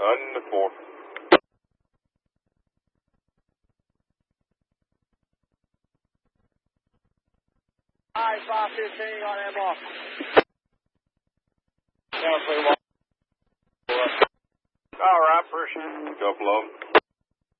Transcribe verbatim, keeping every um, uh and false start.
On the four. Alright, five fifteen on that ball. All right, appreciate it. Couple of them.